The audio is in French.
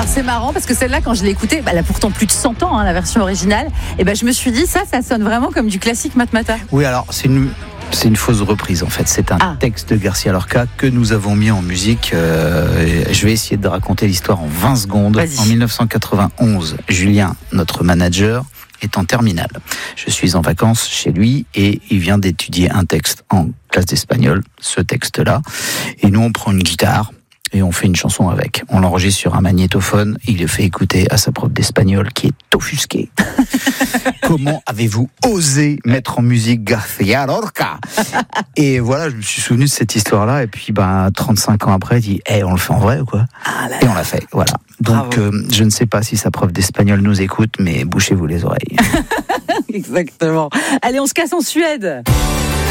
Alors c'est marrant parce que celle-là, quand je l'ai écoutée, elle a pourtant plus de 100 ans, la version originale, et je me suis dit, ça sonne vraiment comme du classique Matmata. Oui, alors c'est une fausse reprise en fait. C'est un texte de García Lorca que nous avons mis en musique. Je vais essayer de raconter l'histoire en 20 secondes. Vas-y. En 1991, Julien, notre manager, est en terminale. Je suis en vacances chez lui et il vient d'étudier un texte en classe d'espagnol, ce texte-là. Et nous, on prend une guitare et on fait une chanson avec. On l'enregistre sur un magnétophone. Il le fait écouter à sa prof d'espagnol qui est offusquée. Comment avez-vous osé mettre en musique García Lorca? Et voilà, je me suis souvenu de cette histoire-là. Et puis, 35 ans après, il dit, on le fait en vrai ou quoi? Et on l'a fait, voilà. Donc, je ne sais pas si sa prof d'espagnol nous écoute, mais bouchez-vous les oreilles. Exactement. Allez, on se casse en Suède.